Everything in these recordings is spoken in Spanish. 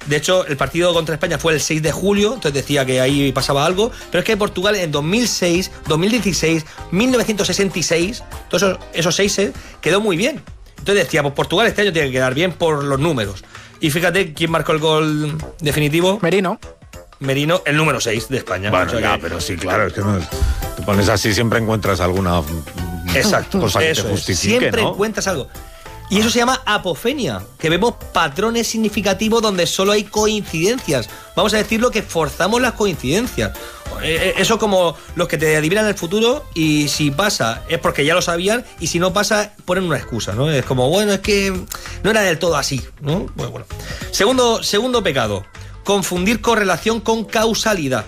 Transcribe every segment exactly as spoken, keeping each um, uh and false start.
De hecho, el partido contra España fue el seis de julio, entonces decía que ahí pasaba algo. Pero es que Portugal en dos mil seis, dos mil dieciséis, mil novecientos sesenta y seis, todos esos, esos seis quedó muy bien. Entonces decía, pues Portugal este año tiene que quedar bien por los números. Y fíjate quién marcó el gol definitivo. Merino. Merino, el número seis de España. Bueno, o sea ya, que... pero sí, claro, es que no, te pones así, siempre encuentras alguna Exacto, cosa que eso te es. justifique, Siempre ¿no? encuentras algo. Y eso se llama apofenia, que vemos patrones significativos donde solo hay coincidencias. Vamos a decirlo que forzamos las coincidencias. Eso es como los que te adivinan el futuro y si pasa es porque ya lo sabían y si no pasa ponen una excusa, ¿no? Es como, bueno, es que no era del todo así, ¿no? Bueno, bueno. Segundo, segundo pecado, confundir correlación con causalidad.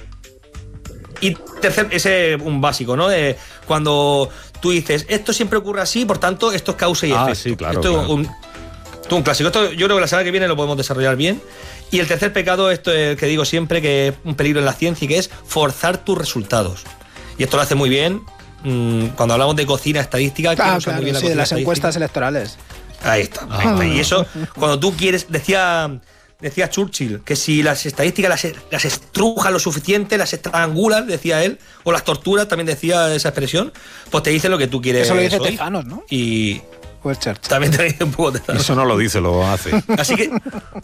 Y tercer, ese es un básico, ¿no? De cuando tú dices, esto siempre ocurre así, por tanto, esto es causa y ah, efecto. Sí, claro, esto claro. es un, esto es un clásico. Esto yo creo que la semana que viene lo podemos desarrollar bien. Y el tercer pecado, esto es el que digo siempre, que es un peligro en la ciencia y que es forzar tus resultados. Y esto lo hace muy bien mmm, cuando hablamos de cocina estadística. Claro, que claro, muy bien la sí, de las estadística. encuestas electorales. Ahí está. Ahí está. Y eso, cuando tú quieres, decía... Decía Churchill que si las estadísticas las, las estrujas lo suficiente, las estrangulas, decía él, o las torturas, también decía esa expresión, pues te dicen lo que tú quieres. Eso lo dice oír. Tejanos, ¿no? Y Pues Churchill. también te dice un poco Tejanos. Eso no lo dice, lo hace. Así que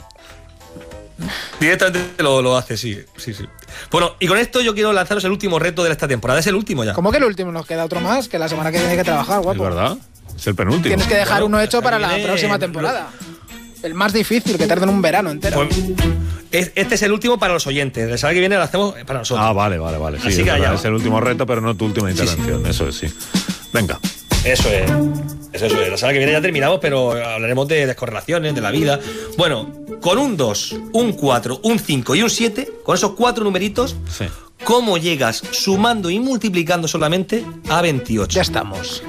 directamente lo, lo hace, sí, sí, sí. Bueno, y con esto yo quiero lanzaros el último reto de esta temporada. Es el último ya. ¿Cómo que el último? Nos queda otro más, que la semana que viene hay que trabajar, guapo. Es verdad, es el penúltimo. Tienes que dejar Bueno, uno hecho para la viene- próxima temporada. El más difícil, que tarden un verano entero. Pues, es- este es el último para los oyentes. La semana que viene lo hacemos para nosotros. Ah, vale, vale, vale. Sí, Así es, que verdad, allá es va. el último reto, pero no tu última Sí, sí. intervención. Eso es, sí. Venga. Eso es. Eso, eso es. La semana que viene ya terminamos, pero hablaremos de descorrelaciones, de la vida. Bueno, con un dos, un cuatro, un cinco y un siete, con esos cuatro numeritos, Sí. ¿cómo llegas sumando y multiplicando solamente a veintiocho? Ya estamos.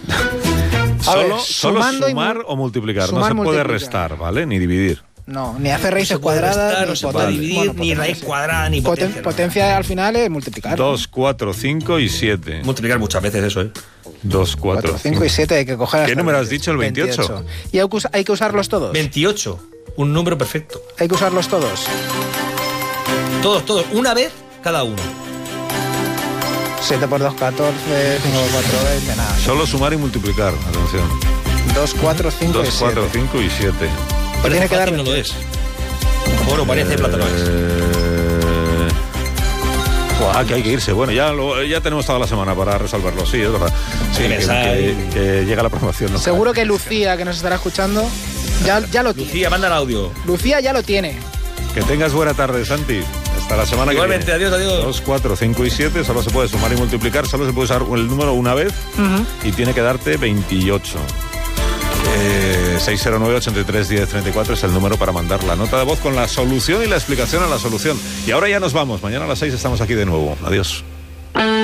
A Solo, ver, solo sumando y sumar mu- o multiplicar. sumar, no se puede multiplicar. restar, ¿vale? Ni dividir. No, ni hacer No raíces se puede cuadradas, restar, ni no se puede potencia. dividir, Bueno, ni potencia, raíz sí. cuadrada, ni Poten- potencia. no. Potencia al final es multiplicar. dos, cuatro, cinco y siete. Multiplicar muchas veces eso, ¿eh? dos, cuatro, cuatro, cinco y siete hay que coger. ¿Qué hasta número el has dicho, el veintiocho? ¿Y hay que, us- hay que usarlos todos? veintiocho, un número perfecto. Hay que usarlos todos. Todos, todos, una vez cada uno. siete por dos, catorce, cinco por cuatro, veinte, nada. Solo sumar y multiplicar. Atención. dos, cuatro, cinco y dos, cuatro, siete. cinco y siete. Parece tiene que dar fácil, no lo es. Oro parece, plata no es. Eh... Buah, que hay que irse. Bueno, ya, lo- ya tenemos toda la semana para resolverlo. Sí, es verdad. Sí, Que que, mensaje. que- que llega la promoción. ¿no? Seguro que Lucía, que nos estará escuchando, ya, ya lo tiene. Lucía, manda el audio. Lucía ya lo tiene. Que tengas buena tarde, Santi. Hasta la semana Igualmente, que viene. adiós, adiós. dos, cuatro, cinco y siete. Solo se puede sumar y multiplicar. Solo se puede usar el número una vez. Y tiene que darte veintiocho. Eh, seis cero nueve, ochenta y tres, diez, treinta y cuatro es el número para mandar la nota de voz con la solución y la explicación a la solución. Y ahora ya nos vamos. Mañana a las seis estamos aquí de nuevo. Adiós.